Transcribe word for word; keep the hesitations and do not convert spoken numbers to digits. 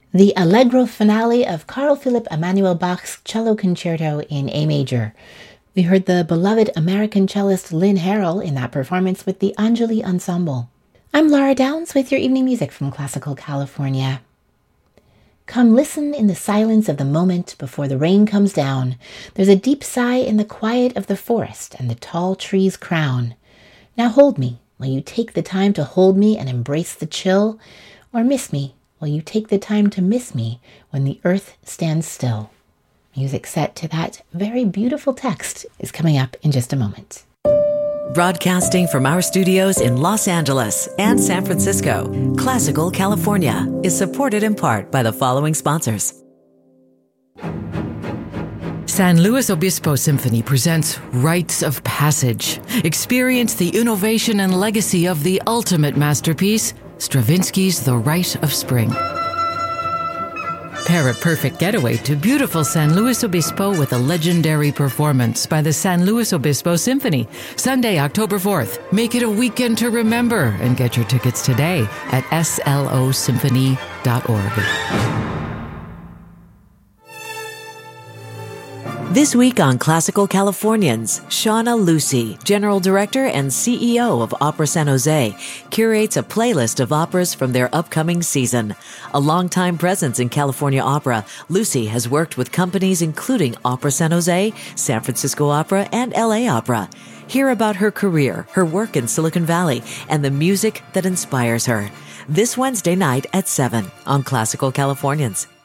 The Allegro finale of Carl Philipp Emanuel Bach's Cello Concerto in A major. We heard the beloved American cellist Lynn Harrell in that performance with the Anjali Ensemble. I'm Laura Downs with your evening music from Classical California. Come listen in the silence of the moment before the rain comes down. There's a deep sigh in the quiet of the forest and the tall trees' crown. Now hold me while you take the time to hold me and embrace the chill, or miss me while you take the time to miss me when the earth stands still. Music set to that very beautiful text is coming up in just a moment. Broadcasting from our studios in Los Angeles and San Francisco, Classical California is supported in part by the following sponsors. San Luis Obispo Symphony presents Rites of Passage. Experience the innovation and legacy of the ultimate masterpiece, Stravinsky's The Rite of Spring. Pair a perfect getaway to beautiful San Luis Obispo with a legendary performance by the San Luis Obispo Symphony, Sunday, October fourth. Make it a weekend to remember and get your tickets today at S L O symphony dot org. This week on Classical Californians, Shauna Lucy, General Director and C E O of Opera San Jose, curates a playlist of operas from their upcoming season. A longtime presence in California opera, Lucy has worked with companies including Opera San Jose, San Francisco Opera, and L A Opera. Hear about her career, her work in Silicon Valley, and the music that inspires her. This Wednesday night at seven on Classical Californians.